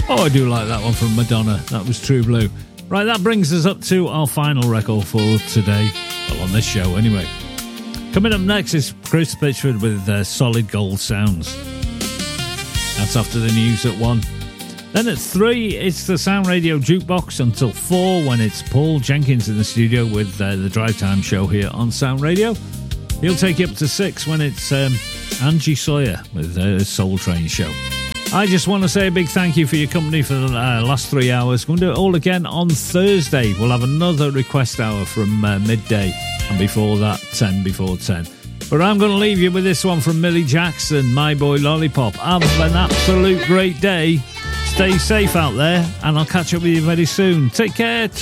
Oh, I do like that one from Madonna. That was True Blue. Right, that brings us up to our final record for today. Well, on this show, anyway. Coming up next is Chris Pitchford with Solid Gold Sounds. That's after the news at 1. Then at 3, it's the Sound Radio Jukebox until 4 when it's Paul Jenkins in the studio with the Drive Time show here on Sound Radio. He'll take you up to 6 when it's Angie Sawyer with the Soul Train show. I just want to say a big thank you for your company for the last 3 hours. We'll do it all again on Thursday. We'll have another request hour from midday, and before that, 10 before 10. But I'm going to leave you with this one from Millie Jackson, My Boy Lollipop. Have an absolute great day. Stay safe out there, and I'll catch up with you very soon. Take care.